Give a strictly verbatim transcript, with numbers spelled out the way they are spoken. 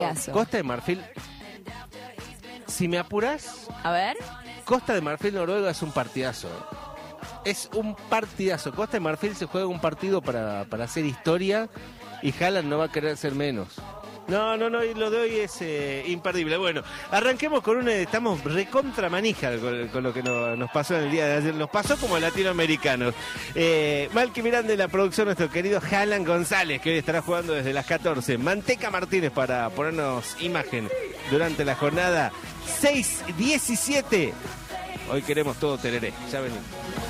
Costa de Marfil, si me apuras, A ver. Costa de Marfil Noruega es un partidazo. Es un partidazo. Costa de Marfil se juega un partido para, para hacer historia y Haaland no va a querer ser menos. No, no, no, y lo de hoy es eh, imperdible. Bueno, arranquemos con una, estamos recontra manija con, con lo que no, nos pasó en el día de ayer. Nos pasó como latinoamericanos. Eh, Malqui Miranda en la producción, nuestro querido Haaland González, que hoy estará jugando desde las catorce. Manteca Martínez para ponernos imagen durante la jornada seis diecisiete. Hoy queremos todo tereré. Ya venimos.